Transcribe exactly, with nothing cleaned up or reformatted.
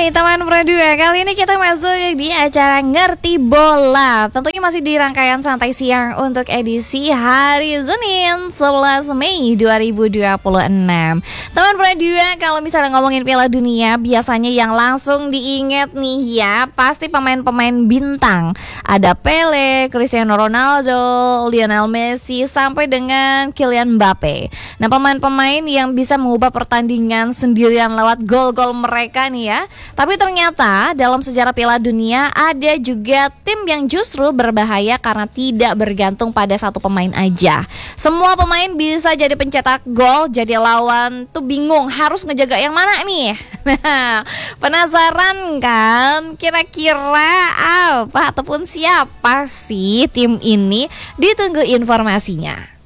Hai teman Pro dua, kali ini kita masuk di acara Ngerti Bola. Tentunya masih di rangkaian santai siang untuk edisi hari Senin sebelas Mei dua ribu dua puluh enam. Teman Pro dua, kalau misalnya ngomongin Piala Dunia, biasanya yang langsung diingat nih ya, pasti pemain-pemain bintang. Ada Pele, Cristiano Ronaldo, Lionel Messi, sampai dengan Kylian Mbappe. Nah, pemain-pemain yang bisa mengubah pertandingan sendirian lewat gol-gol mereka nih ya. Tapi ternyata dalam sejarah Piala Dunia ada juga tim yang justru berbahaya karena tidak bergantung pada satu pemain aja. Semua pemain bisa jadi pencetak gol, jadi lawan tuh bingung harus ngejaga yang mana nih. Nah, penasaran kan kira-kira apa ataupun siapa sih tim ini? Ditunggu informasinya.